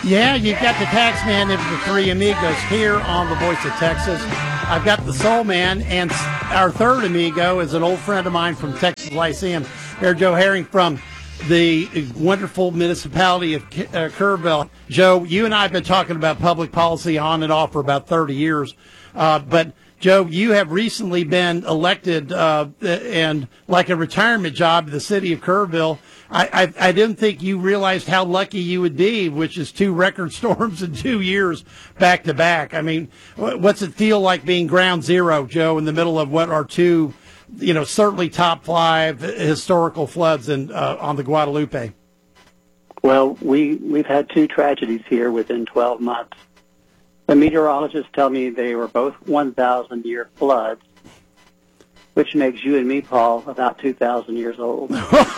Yeah, you've got the tax man of the Three Amigos here on the Voice of Texas. I've got the Soul Man, and our third amigo is an old friend of mine from Texas Lyceum, Mayor Joe Herring from the wonderful municipality of Kerrville. Joe, you and I have been talking about public policy on and off for about 30 years, but Joe, you have recently been elected and like a retirement job to the city of Kerrville. I didn't think you realized how lucky you would be, which is 2 record storms in 2 years back to back. I mean, what's it feel like being ground zero, Joe, in the middle of what are 2, certainly top 5 historical floods on the Guadalupe? Well, we've had 2 tragedies here within 12 months. The meteorologists tell me they were both 1,000-year floods, which makes you and me, Paul, about 2,000 years old.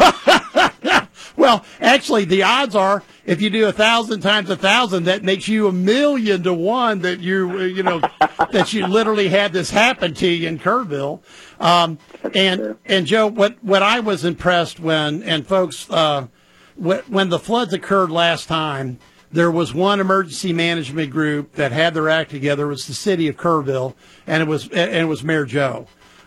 Well, actually, the odds are, if you do 1,000 times 1,000, that makes you 1,000,000 to 1 that that you literally had this happen to you in Kerrville. And Joe, what I was impressed when the floods occurred last time, there was one emergency management group that had their act together. It was the city of Kerrville, and it was Mayor Joe.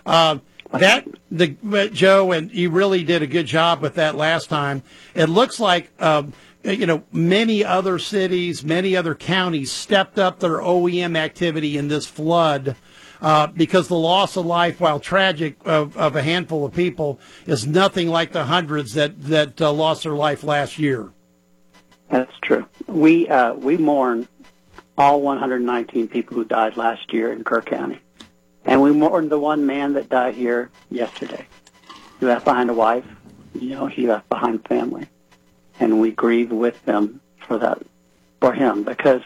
Joe, and you really did a good job with that last time. It looks like many other cities, many other counties stepped up their OEM activity in this flood because the loss of life, while tragic, of a handful of people is nothing like the hundreds that lost their life last year. That's true. We mourn all 119 people who died last year in Kerr County. And we mourned the one man that died here yesterday. He left behind a wife. He left behind family. And we grieve with them for him, because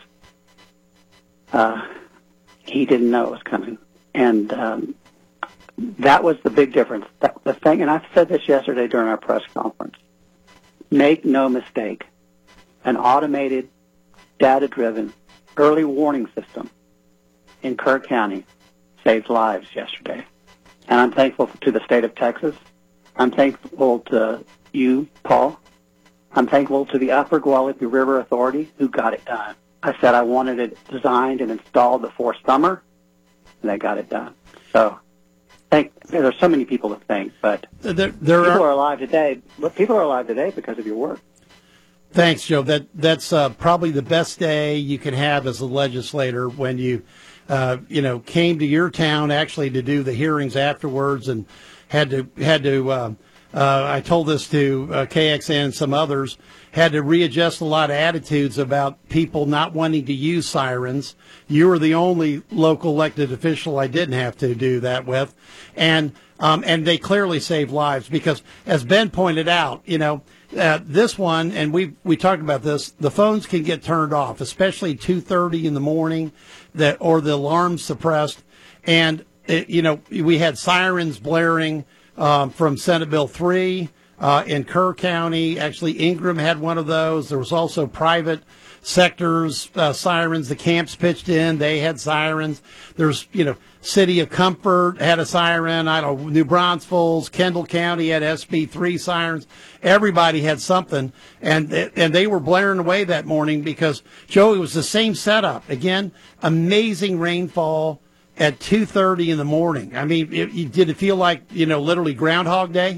he didn't know it was coming. And that was the big difference. The thing, and I said this yesterday during our press conference, make no mistake, an automated, data-driven early warning system in Kerr County saved lives yesterday. And I'm thankful to the state of Texas. I'm thankful to you, Paul. I'm thankful to the Upper Guadalupe River Authority who got it done. I said I wanted it designed and installed before summer, and they got it done. So there's so many people to thank, but people are alive today. But people are alive today because of your work. Thanks, Joe. That's probably the best day you can have as a legislator, when you came to your town actually to do the hearings afterwards, and had to. I told this to KXN and some others. Had to readjust a lot of attitudes about people not wanting to use sirens. You were the only local elected official I didn't have to do that with, and they clearly saved lives, because, as Ben pointed out, this one, and we talked about this, the phones can get turned off, especially 2:30 in the morning, or the alarm's suppressed. And, we had sirens blaring from Senate Bill 3 in Kerr County. Actually, Ingram had one of those. There was also private sectors sirens. The camps pitched in. They had sirens. There's, City of Comfort had a siren. New Braunfels, Kendall County had SB3 sirens. Everybody had something, and they were blaring away that morning because, Joe, it was the same setup. Again, amazing rainfall at 2:30 in the morning. I mean, did it feel like, literally Groundhog Day?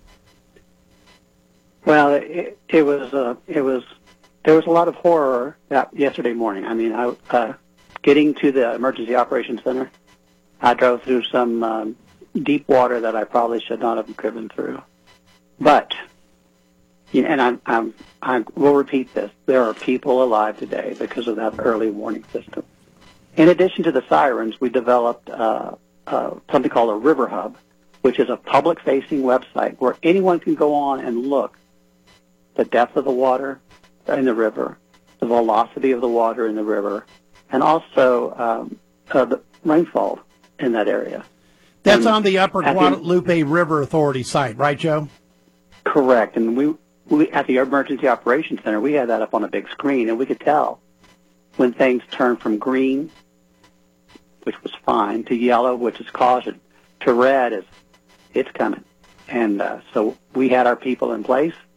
Well, there was a lot of horror yesterday morning. I mean, getting to the Emergency Operations Center, I drove through some deep water that I probably should not have driven through. But, and I will repeat this, there are people alive today because of that early warning system. In addition to the sirens, we developed something called a River Hub, which is a public-facing website where anyone can go on and look the depth of the water in the river, the velocity of the water in the river, and also the rainfall in that area. That's on the Upper Guadalupe River Authority site, right, Joe? Correct. And we at the Emergency Operations Center, we had that up on a big screen, and we could tell when things turned from green, which was fine, to yellow, which is caution, to red, it's coming. And so we had our people in place,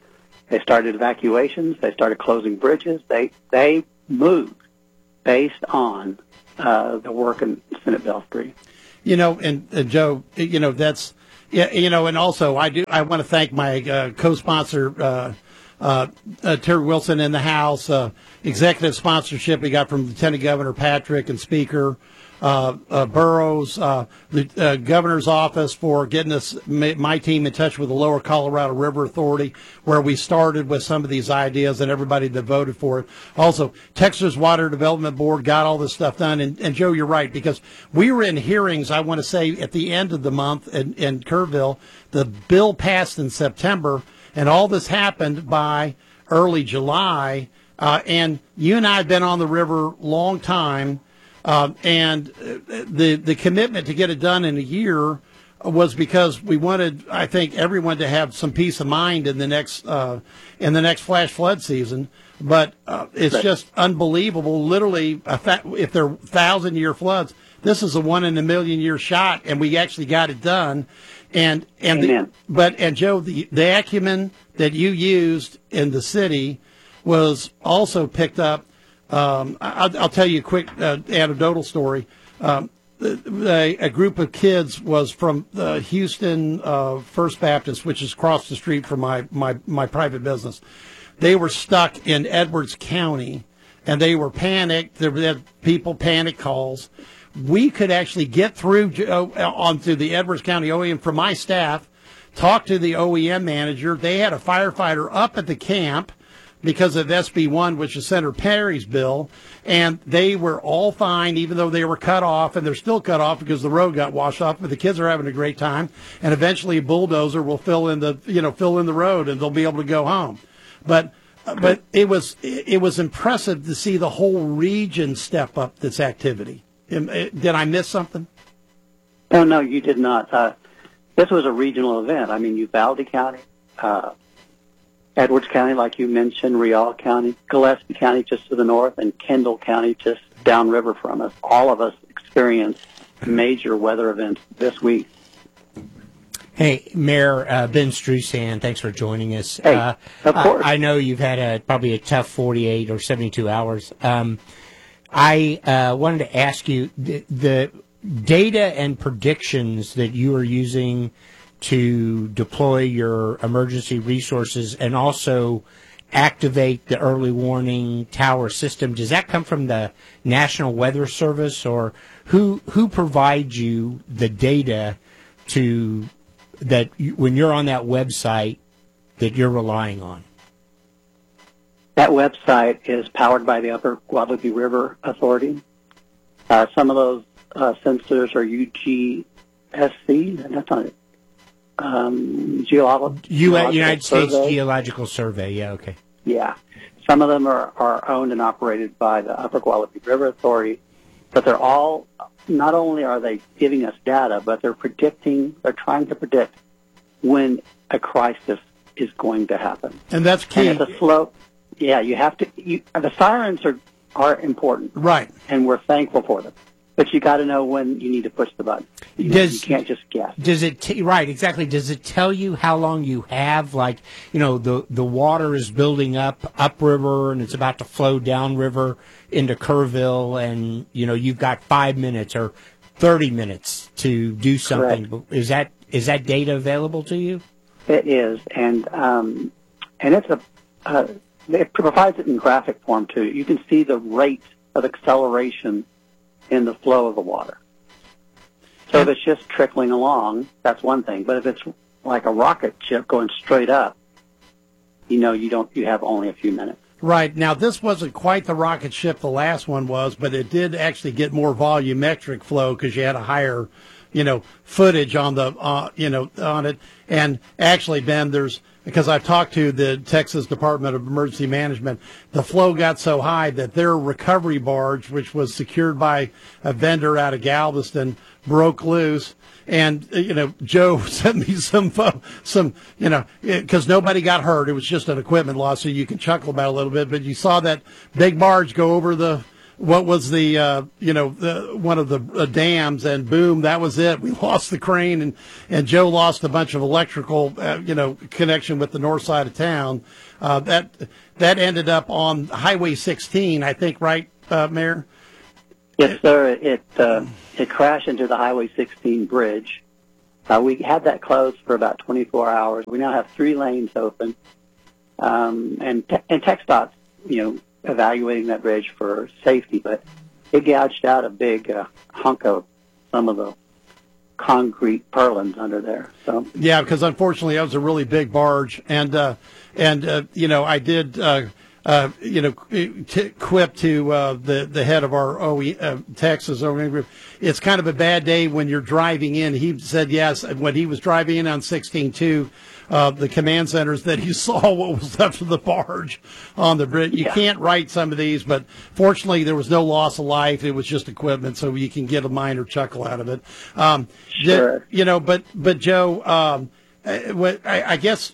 They started evacuations. They started closing bridges. They moved based on the work in Senate Bill 3. And Joe, that's, and also I want to thank my co-sponsor, Terry Wilson in the House, executive sponsorship we got from Lieutenant Governor Patrick and Speaker Burrows, the governor's office for getting us, my team, in touch with the Lower Colorado River Authority, where we started with some of these ideas, and everybody that voted for it. Also, Texas Water Development Board got all this stuff done. And Joe, you're right, because we were in hearings, I want to say, at the end of the month in Kerrville. The bill passed in September, and all this happened by early July. And you and I have been on the river long time. And the commitment to get it done in a year was because we wanted, I think, everyone to have some peace of mind in the next flash flood season. But it's just unbelievable. Literally, if they're 1,000-year floods, this is a 1 in a million year shot, and we actually got it done. And Joe, the acumen that you used in the city was also picked up. I'll tell you a quick anecdotal story. A group of kids was from Houston First Baptist, which is across the street from my private business. They were stuck in Edwards County, and they were panicked. There were people panic calls. We could actually get through onto the Edwards County OEM from my staff, talk to the OEM manager. They had a firefighter up at the camp because of SB1, which is Senator Perry's bill, and they were all fine, even though they were cut off, and they're still cut off because the road got washed off. But the kids are having a great time, and eventually a bulldozer will fill in the road, and they'll be able to go home. But it was impressive to see the whole region step up this activity. Did I miss something? No, you did not. This was a regional event. I mean, Uvalde County, Edwards County, like you mentioned, Rial County, Gillespie County just to the north, and Kendall County just downriver from us. All of us experienced major weather events this week. Hey, Mayor Ben Strusan, thanks for joining us. Hey, of course. I know you've had probably a tough 48 or 72 hours. I wanted to ask you, the data and predictions that you are using to deploy your emergency resources and also activate the early warning tower system, does that come from the National Weather Service, or who provides you the data when you're on that website that you're relying on? That website is powered by the Upper Guadalupe River Authority. Some of those sensors are UGSC. That's not it. United States Geological Survey. Yeah, okay. Yeah. Some of them are owned and operated by the Upper Guadalupe River Authority, but they're all, not only are they giving us data, but they're trying to predict when a crisis is going to happen. And that's key. And it's a slow, yeah, the sirens are important. Right. And we're thankful for them. But you got to know when you need to push the button. You can't just guess. Does it right, exactly. Does it tell you how long you have? Like, the water is building up upriver and it's about to flow downriver into Kerrville, and you've got 5 minutes or 30 minutes to do something. Correct. Is that data available to you? It is, and it's it provides it in graphic form too. You can see the rate of acceleration in the flow of the water. So if it's just trickling along, that's one thing. But if it's like a rocket ship going straight up, you have only a few minutes. Right. Now, this wasn't quite the rocket ship the last one was, but it did actually get more volumetric flow because you had a higher, footage on the, on it. And actually, Ben, because I've talked to the Texas Department of Emergency Management, the flow got so high that their recovery barge, which was secured by a vendor out of Galveston, broke loose. And, Joe sent me some, because nobody got hurt. It was just an equipment loss, so you can chuckle about it a little bit. But you saw that big barge go over the what was the one of the dams, and boom, that was it. We lost the crane, and Joe lost a bunch of electrical connection with the north side of town. That ended up on Highway 16, I think, right, Mayor? Yes, sir. It crashed into the Highway 16 bridge. We had that closed for about 24 hours. We now have 3 lanes open, and TxDOT's, evaluating that bridge for safety, but it gouged out a big hunk of some of the concrete purlins under there. So yeah, because unfortunately that was a really big barge, and I did quip to the head of our Texas OEM group. It's kind of a bad day when you're driving in. He said yes, when he was driving in on 16-2, the command centers, that he saw what was left of the barge on the bridge. You can't write some of these, but fortunately there was no loss of life. It was just equipment, so you can get a minor chuckle out of it. Sure. But Joe, I guess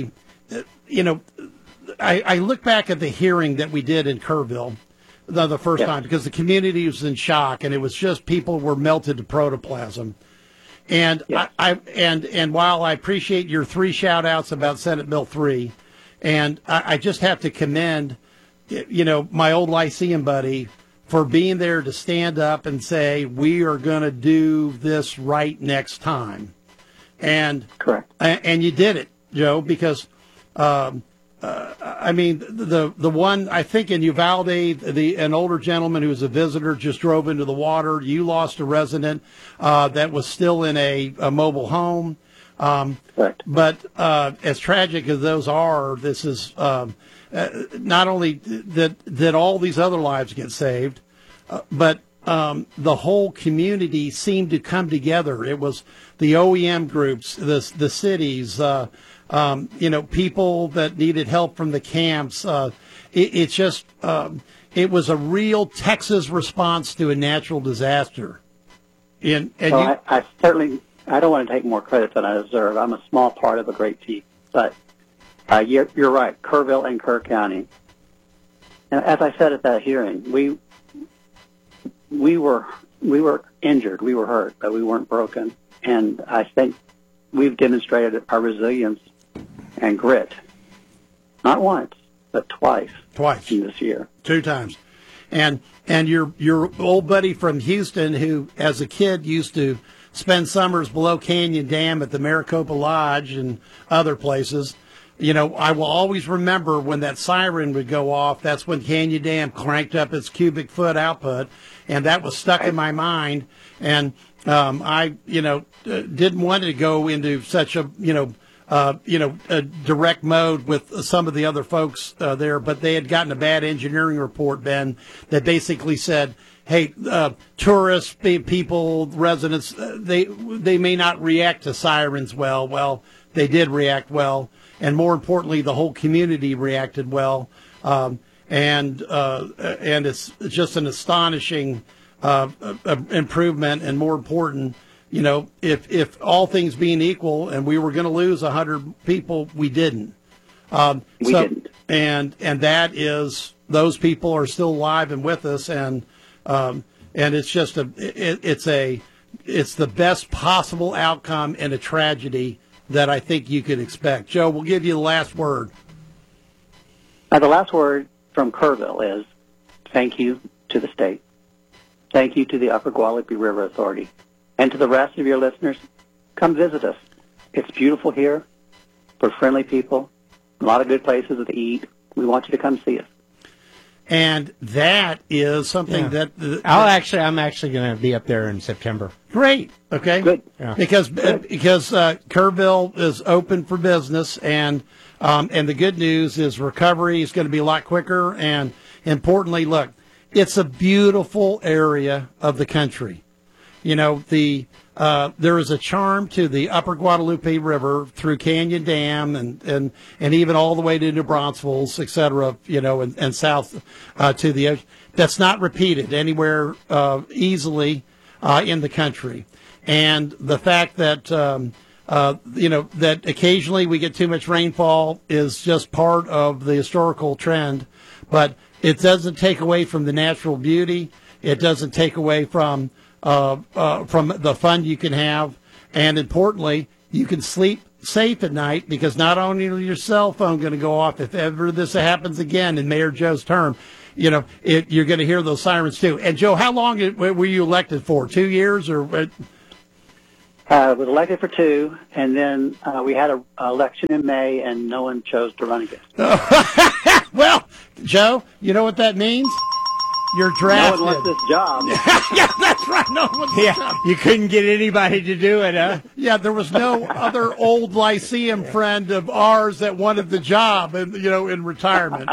I look back at the hearing that we did in Kerrville the first time, because the community was in shock, and it was just people were melted to protoplasm. And and while I appreciate your 3 shout outs about Senate Bill 3, and I just have to commend, my old Lyceum buddy for being there to stand up and say, we are going to do this right next time. And correct. And you did it, Joe, because the one, I think in Uvalde, an older gentleman who was a visitor just drove into the water. You lost a resident that was still in a mobile home. Correct. But as tragic as those are, this is not only that all these other lives get saved, but the whole community seemed to come together. It was the OEM groups, the cities, people that needed help from the camps. It was a real Texas response to a natural disaster. I certainly, I don't want to take more credit than I deserve. I'm a small part of a great team, but you're right, Kerrville and Kerr County. And as I said at that hearing, we were injured, we were hurt, but we weren't broken. And I think we've demonstrated our resilience and grit, not once, but twice in this year. 2 times. And your old buddy from Houston, who as a kid used to spend summers below Canyon Dam at the Maricopa Lodge and other places, I will always remember when that siren would go off. That's when Canyon Dam cranked up its cubic foot output, and that was stuck in my mind. And I didn't want to go into such a a direct mode with some of the other folks there, but they had gotten a bad engineering report, Ben, that basically said, hey, tourists, people, residents, they may not react to sirens well. Well, they did react well, and more importantly, the whole community reacted well, and it's just an astonishing improvement, and more important, if all things being equal, and we were going to lose 100 people, we didn't. We didn't. And that is, those people are still alive and with us, and it's just it's the best possible outcome in a tragedy that I think you could expect. Joe, we'll give you the last word. The last word from Kerrville is thank you to the state. Thank you to the Upper Guadalupe River Authority. And to the rest of your listeners, come visit us. It's beautiful here. We're friendly people. A lot of good places to eat. We want you to come see us. And that is something that I'm actually going to be up there in September. Great. Okay. Good. Yeah. Because Kerrville is open for business, and the good news is recovery is going to be a lot quicker. And importantly, look, it's a beautiful area of the country. There is a charm to the Upper Guadalupe River through Canyon Dam and even all the way to New Braunfels, et cetera, and south to the ocean. That's not repeated anywhere easily in the country. And the fact that, that occasionally we get too much rainfall is just part of the historical trend. but it doesn't take away from the natural beauty. It doesn't take away from the fun you can have, and importantly, you can sleep safe at night, because not only is your cell phone going to go off if ever this happens again in Mayor Joe's term, you're going to hear those sirens too. And Joe, how long were you elected for? 2 years or? Was elected for 2, and then we had an election in May, and no one chose to run again. Well, Joe, you know what that means? You're drafted. No one wants this job. Yeah, that's right. No one wants this job. You couldn't get anybody to do it, huh? Yeah, there was no other old Lyceum friend of ours that wanted the job, in retirement.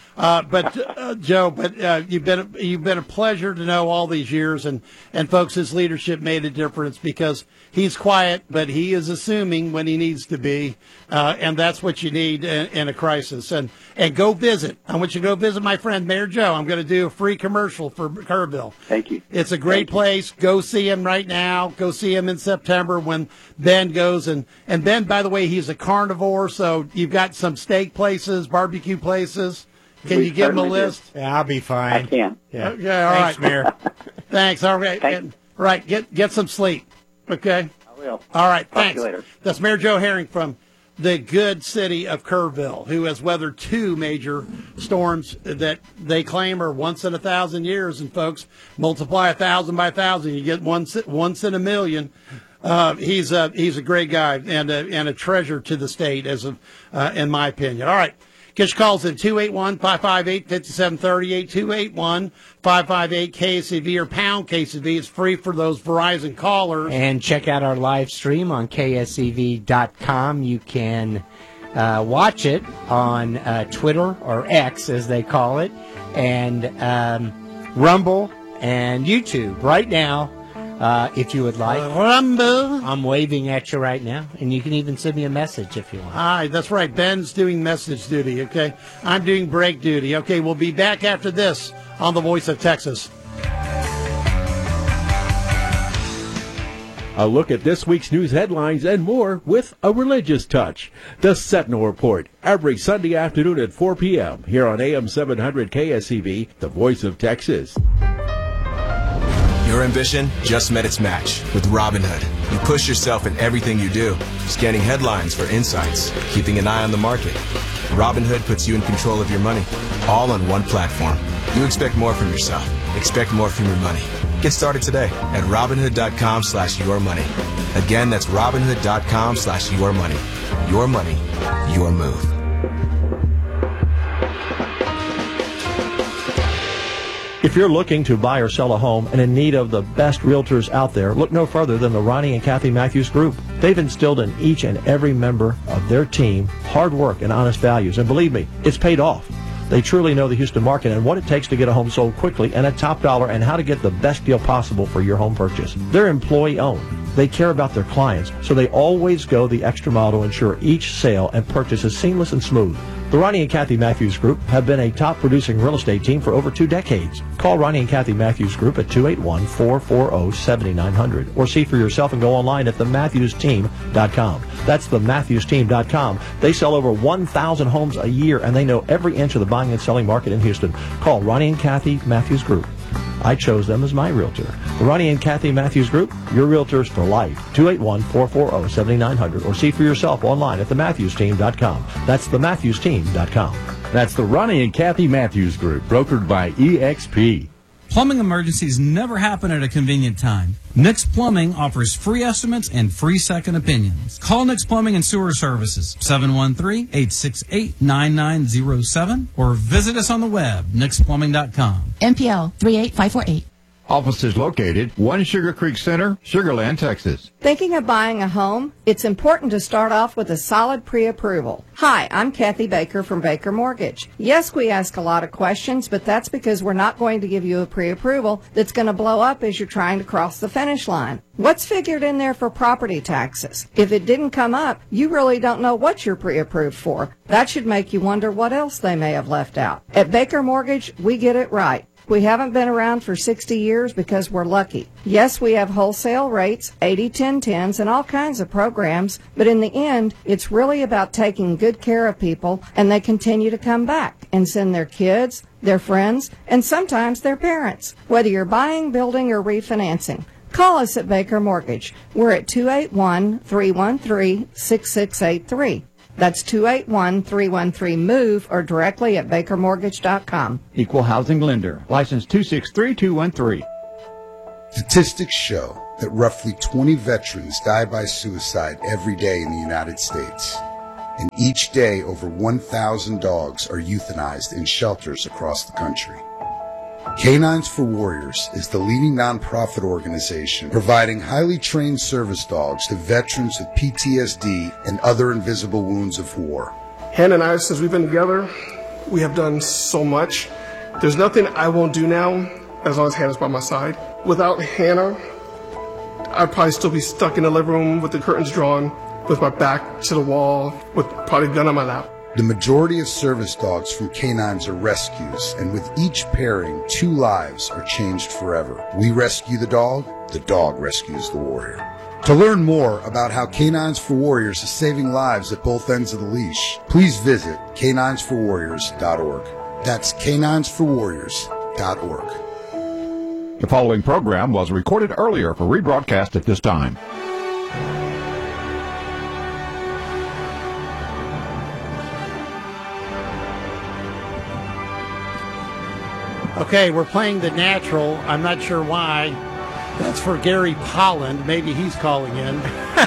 Joe, you've been a pleasure to know all these years, and folks, his leadership made a difference, because he's quiet, but he is assuming when he needs to be, and that's what you need in a crisis. And go visit. I want you to go visit my friend Mayor Joe. I'm going to do a free commercial for Kerrville. Thank you. It's a great place. Go see him right now. Go see him in September when Ben goes. And Ben, by the way, he's a carnivore, so you've got some steak places, barbecue places. Can you give him a list? Yeah, I'll be fine. I can. Yeah. Okay, all Thanks, right. Mayor. Thanks. All right. Thanks. Right. Get some sleep. Okay. I will. All right. Talk to Thanks. you later. That's Mayor Joe Herring from the good city of Kerrville, who has weathered 2 major storms that they claim are once in 1,000 years. And folks, multiply 1,000 by 1,000, you get once in a million. He's a great guy and a treasure to the state, in my opinion. All right. Get your calls in 281-558-5738, 281-558-KSEV or pound KSEV. It's free for those Verizon callers. And check out our live stream on KSEV.com. You can watch it on Twitter, or X as they call it, and Rumble and YouTube right now. If you would like. Rumble. I'm waving at you right now, and you can even send me a message if you want. Hi, that's right. Ben's doing message duty, okay? I'm doing break duty. Okay, we'll be back after this on The Voice of Texas. A look at this week's news headlines and more with a religious touch. The Sentinel Report, every Sunday afternoon at 4 p.m. here on AM 700 KSEV, The Voice of Texas. Your ambition just met its match with Robinhood. You push yourself in everything you do, scanning headlines for insights, keeping an eye on the market. Robinhood puts you in control of your money, all on one platform. You expect more from yourself. Expect more from your money. Get started today at Robinhood.com/yourmoney. Again, that's Robinhood.com/yourmoney. Your money, your move. If you're looking to buy or sell a home and in need of the best realtors out there, look no further than the Ronnie and Kathy Matthews Group. They've instilled in each and every member of their team hard work and honest values, and believe me, it's paid off. They truly know the Houston market and what it takes to get a home sold quickly and at top dollar, and how to get the best deal possible for your home purchase. They're employee-owned. They care about their clients, so they always go the extra mile to ensure each sale and purchase is seamless and smooth. The Ronnie and Kathy Matthews Group have been a top-producing real estate team for over 2 decades. Call Ronnie and Kathy Matthews Group at 281-440-7900 or see for yourself and go online at thematthewsteam.com. That's thematthewsteam.com. They sell over 1,000 homes a year, and they know every inch of the buying and selling market in Houston. Call Ronnie and Kathy Matthews Group. I chose them as my realtor. The Ronnie and Kathy Matthews Group, your realtors for life. 281-440-7900 or see for yourself online at thematthewsteam.com. That's thematthewsteam.com. That's the Ronnie and Kathy Matthews Group, brokered by EXP. Plumbing emergencies never happen at a convenient time. Nix Plumbing offers free estimates and free second opinions. Call Nix Plumbing and Sewer Services, 713-868-9907, or visit us on the web, nixplumbing.com. MPL 38548. Offices located 1 Sugar Creek Center, Sugar Land, Texas. Thinking of buying a home? It's important to start off with a solid pre-approval. Hi, I'm Kathy Baker from Baker Mortgage. Yes, we ask a lot of questions, but that's because we're not going to give you a pre-approval that's going to blow up as you're trying to cross the finish line. What's figured in there for property taxes? If it didn't come up, you really don't know what you're pre-approved for. That should make you wonder what else they may have left out. At Baker Mortgage, we get it right. We haven't been around for 60 years because we're lucky. Yes, we have wholesale rates, 80-10-10s, and all kinds of programs, but in the end, it's really about taking good care of people, and they continue to come back and send their kids, their friends, and sometimes their parents, whether you're buying, building, or refinancing. Call us at Baker Mortgage. We're at 281-313-6683. That's 281-313-MOVE or directly at bakermortgage.com. Equal housing lender. License 263213. Statistics show that roughly 20 veterans die by suicide every day in the United States. And each day, over 1,000 dogs are euthanized in shelters across the country. Canines for Warriors is the leading nonprofit organization providing highly trained service dogs to veterans with PTSD and other invisible wounds of war. Hannah and I, since we've been together, we have done so much. There's nothing I won't do now as long as Hannah's by my side. Without Hannah, I'd probably still be stuck in the living room with the curtains drawn, with my back to the wall, with probably a gun on my lap. The majority of service dogs from canines are rescues, and with each pairing, 2 lives are changed forever. We rescue the dog rescues the warrior. To learn more about how Canines for Warriors is saving lives at both ends of the leash, please visit caninesforwarriors.org. That's caninesforwarriors.org. The following program was recorded earlier for rebroadcast at this time. Okay, we're playing The Natural. I'm not sure why. That's for Gary Polland. Maybe he's calling in.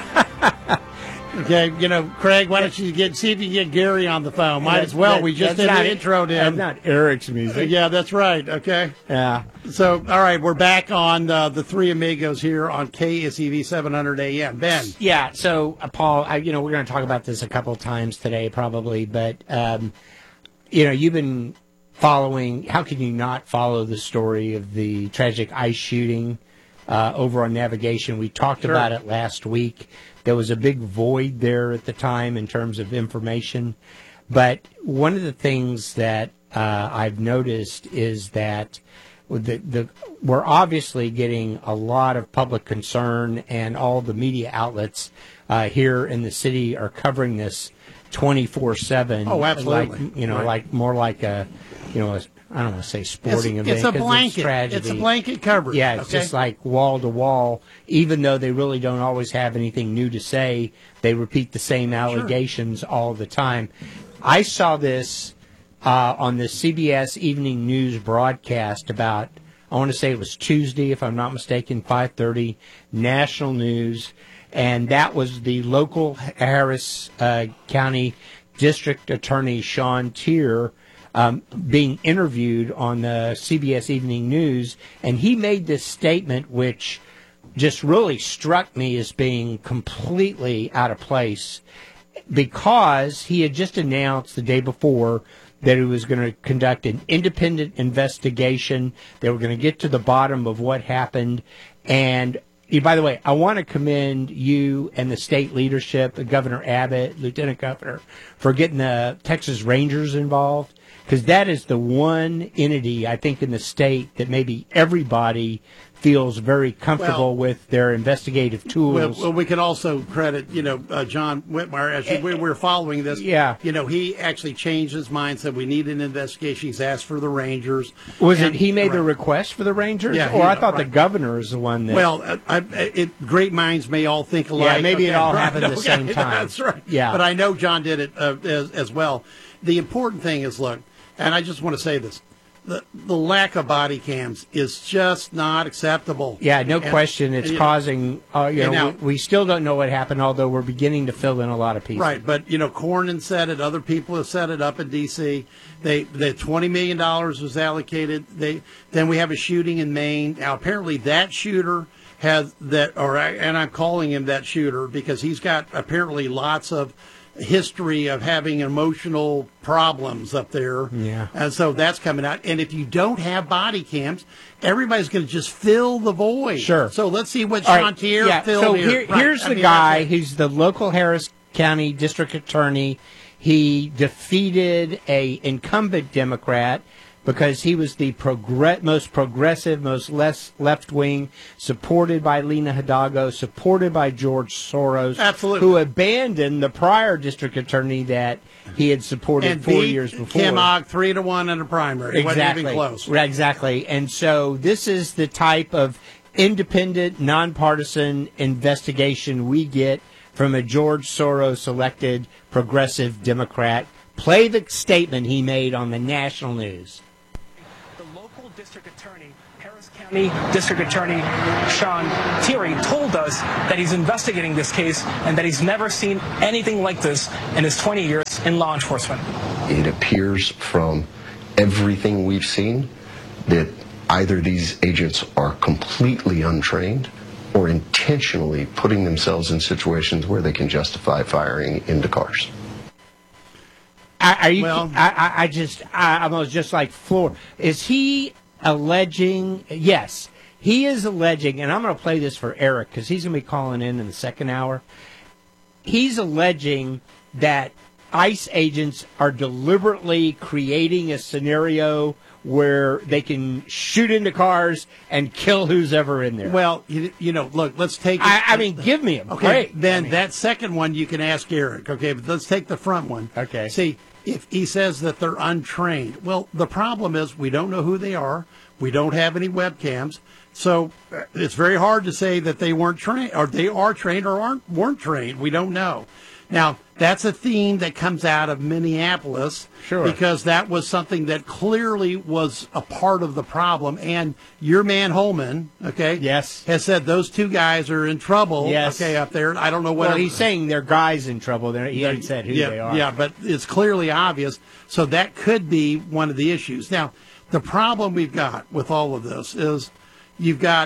Okay, Craig, why don't you see if you can get Gary on the phone? Might as well. We just did the intro to him. That's not Eric's music. Yeah, that's right. Okay. Yeah. So, all right, we're back on the Three Amigos here on KSEV 700 AM. Ben. Yeah. So, Paul, we're going to talk about this a couple of times today, probably, but you've been following. How can you not follow the story of the tragic ICE shooting over on Navigation? We talked about it last week. There was a big void there at the time in terms of information. But one of the things that I've noticed is that we're obviously getting a lot of public concern, and all the media outlets here in the city are covering this 24/7. Oh, absolutely. Like more like a I don't want to say sporting event. It's a blanket. It's tragedy. It's a blanket coverage. Yeah, it's just like wall to wall. Even though they really don't always have anything new to say, they repeat the same allegations all the time. I saw this on the CBS Evening News broadcast about, I want to say it was Tuesday, if I'm not mistaken, 5:30, national news. And that was the local Harris County District Attorney Sean Tier being interviewed on the CBS Evening News, and he made this statement which just really struck me as being completely out of place, because he had just announced the day before that he was going to conduct an independent investigation. They were going to get to the bottom of what happened. And by the way, I want to commend you and the state leadership, Governor Abbott, Lieutenant Governor, for getting the Texas Rangers involved, because that is the one entity, I think, in the state that maybe everybody feels very comfortable with their investigative tools. Well, we can also credit, John Whitmire, as we're following this. Yeah. He actually changed his mind, said we need an investigation. He's asked for the Rangers. He made the request for the Rangers? Yeah. Or I thought the governor is the one that... Well, great minds may all think alike. Yeah, maybe it all happened at the same time. That's right. Yeah. But I know John did it as well. The important thing is, look, and I just want to say this, the lack of body cams is just not acceptable. Yeah, no question. It's causing, we still don't know what happened, although we're beginning to fill in a lot of pieces. Right, but, Cornyn said it, other people have set it up in D.C. The $20 million was allocated. Then we have a shooting in Maine. Now, apparently that shooter has and I'm calling him that shooter because he's got apparently lots of history of having emotional problems up there. Yeah. And so that's coming out. And if you don't have body cams, everybody's going to just fill the void. Sure. So let's see what Sean Tier filled so here. Here's the guy who's the local Harris County District Attorney. He defeated a incumbent Democrat because he was the most progressive, most left-wing, supported by Lena Hidalgo, supported by George Soros, absolutely, who abandoned the prior district attorney that he had supported and 4 years before. Kim Ogg 3-1 in a primary. It wasn't even close. Exactly. And so this is the type of independent, nonpartisan investigation we get from a George Soros-elected progressive Democrat. Play the statement he made on the national news. The local district attorney, Harris County District Attorney Sean Thierry, told us that he's investigating this case and that he's never seen anything like this in his 20 years in law enforcement. It appears from everything we've seen that either these agents are completely untrained or intentionally putting themselves in situations where they can justify firing into cars. I'm just like floored. Is he alleging? Yes, he is alleging, and I'm going to play this for Eric because he's going to be calling in the second hour. He's alleging that ICE agents are deliberately creating a scenario where they can shoot into cars and kill who's ever in there. Well, look, let's take it. I mean, give me a break. Then that second one you can ask Eric. Okay, but let's take the front one. Okay. See, if he says that they're untrained, well, the problem is we don't know who they are. We don't have any webcams. So it's very hard to say that they weren't trained, or they are trained, or weren't trained. We don't know. Now, that's a theme that comes out of Minneapolis, sure, because that was something that clearly was a part of the problem. And your man Holman, okay, yes, has said those two guys are in trouble. Yes, okay, up there. I don't know what. Well, he's saying they're guys in trouble. He hasn't said who they are. Yeah, but it's clearly obvious. So that could be one of the issues. Now, the problem we've got with all of this is you've got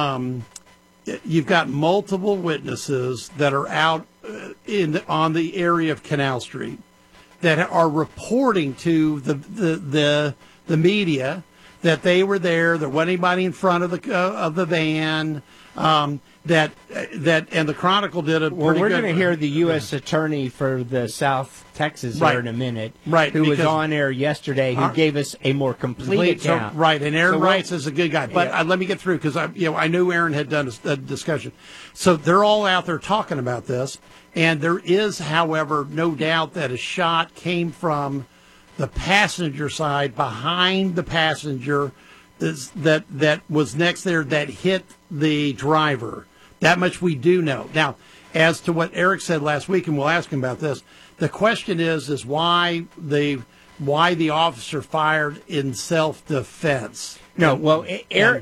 multiple witnesses that are out on the area of Canal Street that are reporting to the media that they were there. There wasn't anybody in front of the van. That and the Chronicle did a. Well, we're going to hear the U.S. Attorney for the South Texas here in a minute, right? Who was on air yesterday, who gave us a more complete account. Right, and Aaron Rice is a good guy. But let me get through because I knew Aaron had done a discussion. So they're all out there talking about this, and there is, however, no doubt that a shot came from the passenger side behind the passenger that was next there that hit the driver. That much we do know. Now, as to what Eric said last week, and we'll ask him about this, the question is why the officer fired in self-defense. No, well, Eric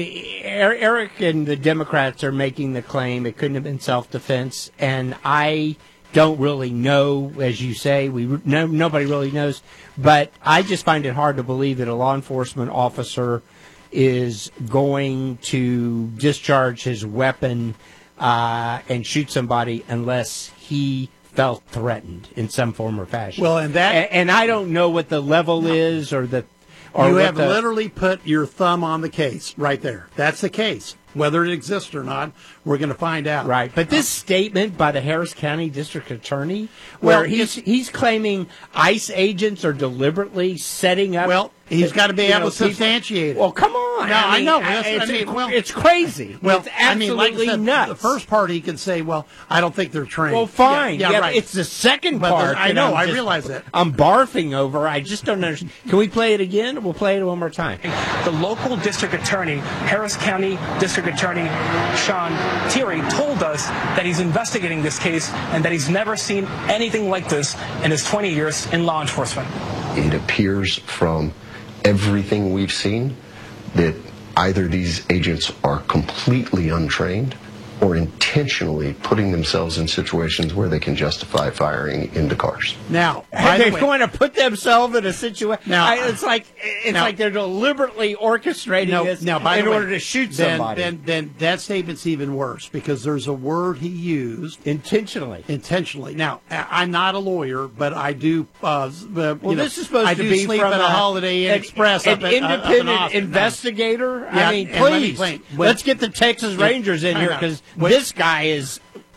and the Democrats are making the claim it couldn't have been self-defense, and I don't really know, as you say. Nobody really knows, but I just find it hard to believe that a law enforcement officer is going to discharge his weapon and shoot somebody unless he felt threatened in some form or fashion. Well, and I don't know what the level is or the. Or you have literally put your thumb on the case right there. That's the case. Whether it exists or not, we're going to find out. Right. But this statement by the Harris County District Attorney, where he's claiming ICE agents are deliberately setting up. Well, he's got to be able to substantiate it. Well, come on. No, I know. It's crazy. Well, it's absolutely like I said, nuts. The first part, he can say, well, I don't think they're trained. Well, fine. Yeah, right. It's the second part. I know. I realize that. I'm barfing over. I just don't understand. Can we play it again? We'll play it one more time. The local district attorney, Harris County District Attorney Sean Thierry, told us that he's investigating this case and that he's never seen anything like this in his 20 years in law enforcement. It appears from everything we've seen that either these agents are completely untrained or intentionally putting themselves in situations where they can justify firing into cars. Now, they're going to put themselves in a situation. Now, it's like they're deliberately orchestrating this in order to shoot somebody. Then that statement's even worse because there's a word he used intentionally. Now, I'm not a lawyer, but I do. This is supposed to be sleep from at a Holiday Inn Express. An independent investigator. I mean, please, let's get the Texas Rangers in here because this guy is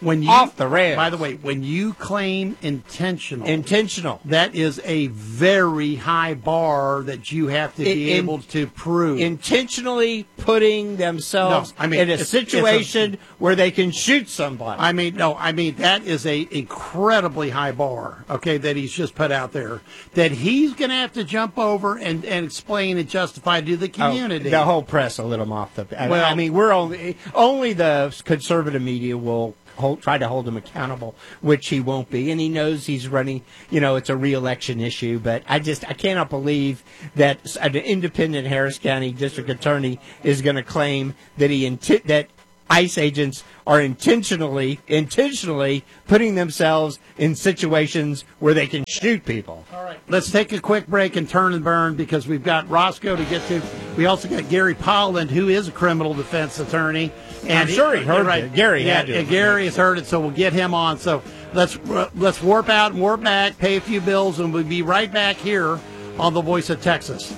when you, off the rails. By the way, when you claim intentional, that is a very high bar that you have to be able to prove. Intentionally putting themselves in a situation where they can shoot somebody. I mean, that is a incredibly high bar, okay, that he's just put out there, that he's going to have to jump over and explain and justify to the community. The whole press will let him off the... Well, I mean, we're only the conservative media will try to hold him accountable, which he won't be, and he knows he's running, it's a re-election issue, but I cannot believe that an independent Harris County district attorney is going to claim that that ICE agents are intentionally putting themselves in situations where they can shoot people. All right, let's take a quick break and turn and burn, because we've got Roscoe to get to. We also got Gary Polland, who is a criminal defense attorney. And I'm sure he heard it. Gary had to. Gary has heard it, so we'll get him on. So let's warp out and warp back, pay a few bills, and we'll be right back here on The Voice of Texas.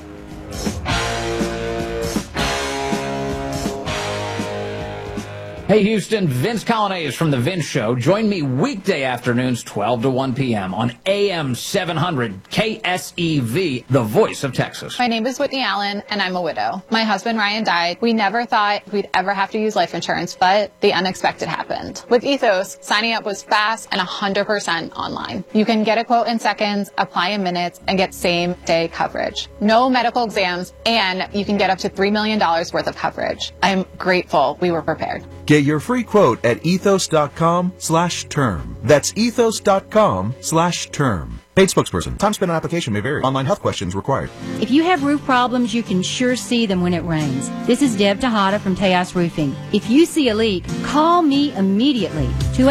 Hey Houston, Vince Colonnese from The Vince Show. Join me weekday afternoons 12 to 1 p.m. on AM 700 KSEV, the voice of Texas. My name is Whitney Allen, and I'm a widow. My husband Ryan died. We never thought we'd ever have to use life insurance, but the unexpected happened. With Ethos, signing up was fast and 100% online. You can get a quote in seconds, apply in minutes, and get same-day coverage. No medical exams, and you can get up to $3 million worth of coverage. I'm grateful we were prepared. Get your free quote at ethos.com/term. That's ethos.com/term. Paid spokesperson. Time spent on application may vary. Online health questions required. If you have roof problems, you can sure see them when it rains. This is Deb Tejada from Tejas Roofing. If you see a leak, call me immediately.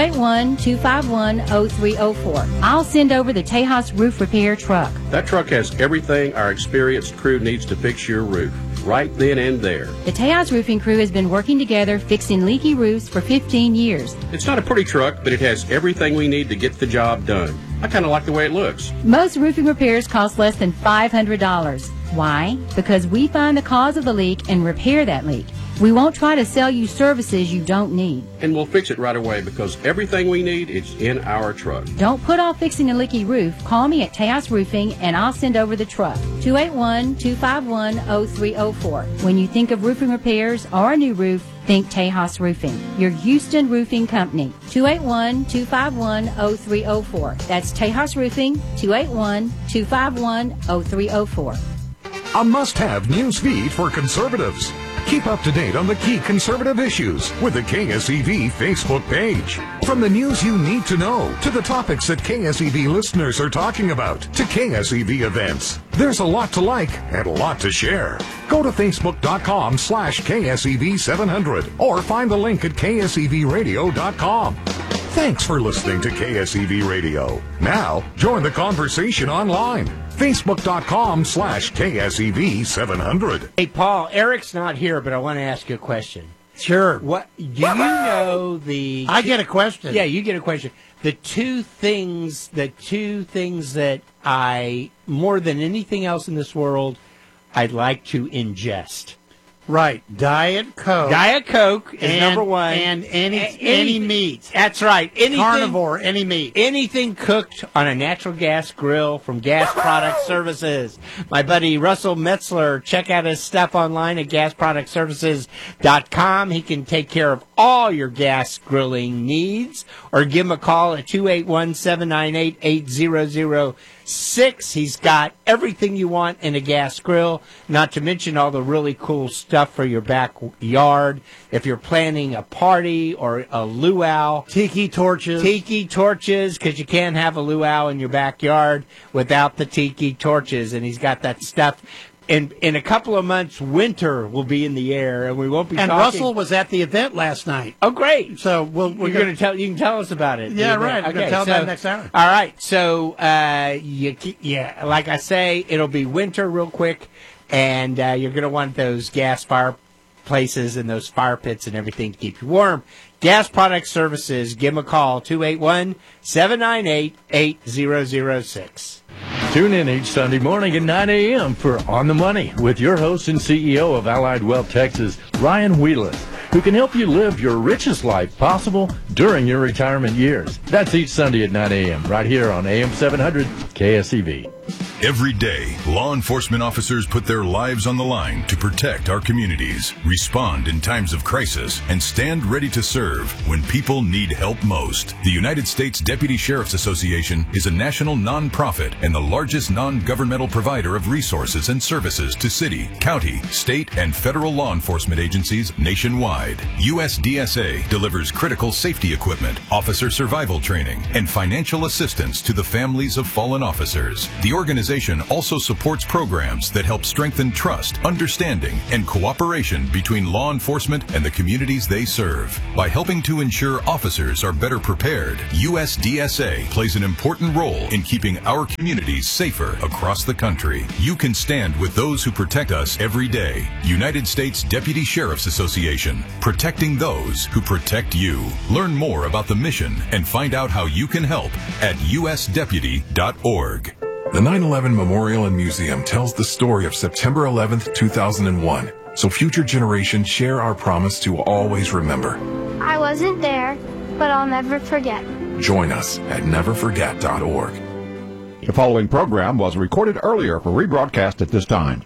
281-251-0304. I'll send over the Tejas Roof Repair truck. That truck has everything our experienced crew needs to fix your roof, right then and there. The Tejas Roofing crew has been working together fixing leaky roofs for 15 years. It's not a pretty truck, but it has everything we need to get the job done. I kind of like the way it looks. Most roofing repairs cost less than $500. Why? Because we find the cause of the leak and repair that leak. We won't try to sell you services you don't need. And we'll fix it right away, because everything we need is in our truck. Don't put off fixing a leaky roof. Call me at Tejas Roofing and I'll send over the truck. 281-251-0304. When you think of roofing repairs or a new roof, think Tejas Roofing, your Houston roofing company. 281-251-0304. That's Tejas Roofing, 281-251-0304. A must-have news feed for conservatives. Keep up to date on the key conservative issues with the KSEV Facebook page. From the news you need to know, to the topics that KSEV listeners are talking about, to KSEV events. There's a lot to like and a lot to share. Go to facebook.com/KSEV700 or find the link at KSEVradio.com. Thanks for listening to KSEV Radio. Now, join the conversation online. Facebook.com/KSEV700. Hey, Paul, Eric's not here, but I want to ask you a question. Sure. What do you know the... I get a question. Yeah, you get a question. The two things that I, more than anything else in this world, I'd like to ingest. Right. Diet Coke. Diet Coke is number one. And any meat. That's right. Anything, carnivore, any meat. Anything cooked on a natural gas grill from Gas Product Services. My buddy Russell Metzler, check out his stuff online at gasproductservices.com. He can take care of all your gas grilling needs, or give him a call at 281-798-8006. He's got everything you want in a gas grill, not to mention all the really cool stuff for your backyard. If you're planning a party or a luau. Tiki torches, because you can't have a luau in your backyard without the tiki torches. And he's got that stuff. In a couple of months, winter will be in the air, and we won't be. And talking. Russell was at the event last night. Oh, great! So you're going to tell. You can tell us about it. Yeah, right. Okay, I'm going to tell about next hour. All right. So, like I say, it'll be winter real quick, and you're going to want those gas fireplaces and those fire pits and everything to keep you warm. Gas Product Services. Give them a call, 281-798-8006. Tune in each Sunday morning at 9 a.m. for On the Money with your host and CEO of Allied Wealth Texas, Ryan Wheelan. who can help you live your richest life possible during your retirement years. That's each Sunday at 9 a.m. right here on AM 700 KSEV. Every day, law enforcement officers put their lives on the line to protect our communities, respond in times of crisis, and stand ready to serve when people need help most. The United States Deputy Sheriff's Association is a national nonprofit and the largest non-governmental provider of resources and services to city, county, state, and federal law enforcement agencies nationwide. USDSA delivers critical safety equipment, officer survival training, and financial assistance to the families of fallen officers. The organization also supports programs that help strengthen trust, understanding, and cooperation between law enforcement and the communities they serve. By helping to ensure officers are better prepared, USDSA plays an important role in keeping our communities safer across the country. You can stand with those who protect us every day. United States Deputy Sheriff's Association, protecting those who protect you. Learn more about the mission and find out how you can help at usdeputy.org. The 9/11 Memorial and Museum tells the story of September 11th, 2001, so future generations share our promise to always remember. I wasn't there, but I'll never forget. Join us at neverforget.org. The following program was recorded earlier for rebroadcast at this time.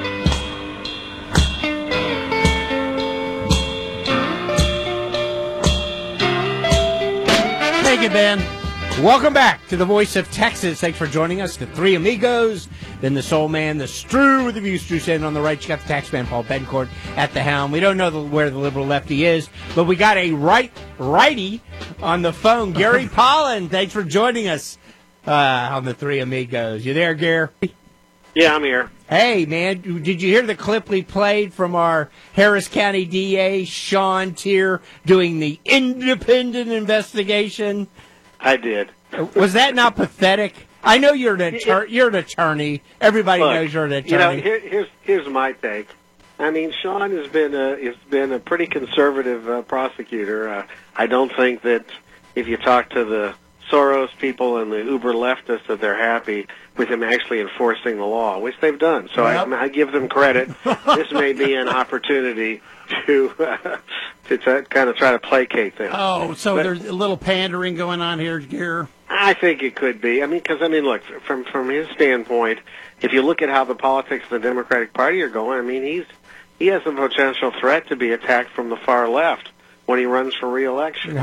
Thank you, Ben. Welcome back to the Voice of Texas. Thanks for joining us. The Three Amigos, then the Soul Man, the Strew with the View Strew standing on the right. You got the Taxman Paul Bencourt at the helm. We don't know where the liberal lefty is, but we got a righty on the phone. Gary Pollan, thanks for joining us on the Three Amigos. You there, Gary? Yeah, I'm here. Hey, man, did you hear the clip we played from our Harris County DA, Sean Tier, doing the independent investigation? I did. Was that not pathetic? I know you're an attorney. Everybody knows you're an attorney. Here's my take. I mean, Sean has been a pretty conservative prosecutor. I don't think that if you talk to the Soros people and the uber leftists that they're happy with him actually enforcing the law, which they've done. So I give them credit. This may be an opportunity to kind of try to placate them. Oh, so there's a little pandering going on here, Gare? I think it could be. I mean, look, from his standpoint, if you look at how the politics of the Democratic Party are going, I mean, he has a potential threat to be attacked from the far left when he runs for re-election.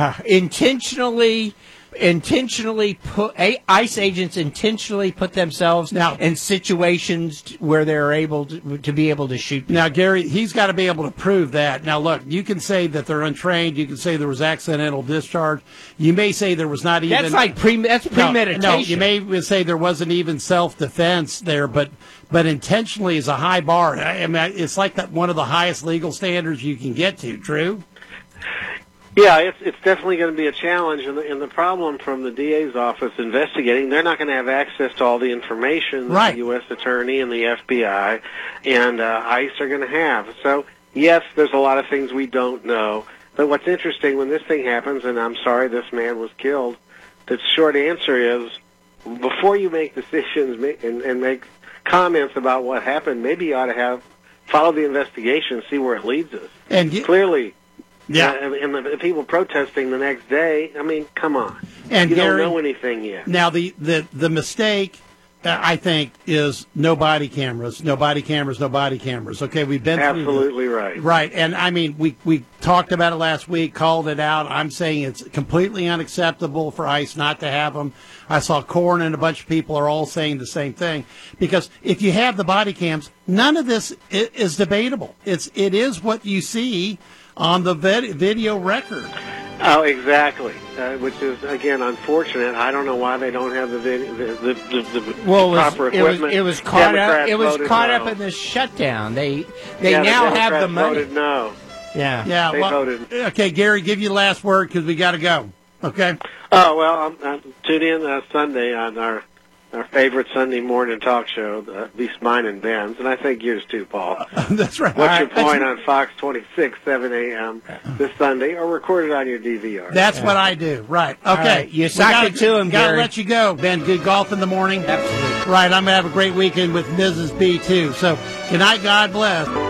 ICE agents intentionally put themselves in situations where they're able to be able to shoot people. Now, Gary, he's got to be able to prove that. Now, look, you can say that they're untrained. You can say there was accidental discharge. You may say there was not even... That's premeditation. No, you may say there wasn't even self-defense there, but intentionally is a high bar. I mean, it's like one of the highest legal standards you can get to, true? Yeah, it's definitely going to be a challenge, and the problem from the DA's office investigating, they're not going to have access to all the information that the U.S. Attorney and the FBI and ICE are going to have. So, yes, there's a lot of things we don't know, but what's interesting when this thing happens, and I'm sorry this man was killed, the short answer is, before you make decisions and make comments about what happened, maybe you ought to follow the investigation, see where it leads us. And clearly... Yeah, and the people protesting the next day. I mean, come on. And you Gary, don't know anything yet. Now, the mistake, I think, is no body cameras. Okay, we've been absolutely through right. Right, and I mean, we talked about it last week, called it out. I'm saying it's completely unacceptable for ICE not to have them. I saw Corn and a bunch of people are all saying the same thing, because if you have the body cams, none of this is debatable. It is what you see on the video record. Oh, exactly. Which is, again, unfortunate. I don't know why they don't have the proper equipment. It was caught up in the shutdown. They now have the money. Voted no. Yeah. They voted. Okay, Gary, give you the last word because we got to go. Okay. Oh well, tune in Sunday on our favorite Sunday morning talk show, at least mine and Ben's, and I think yours too, Paul. That's right. What's your point on Fox 26, 7 a.m. this Sunday, or record it on your DVR? That's what I do. Right. Okay. Right. You sock it to him, Gotta Gary. let you go, Ben. Good golf in the morning. Absolutely. Right. I'm going to have a great weekend with Mrs. B, too. So, good night. God bless.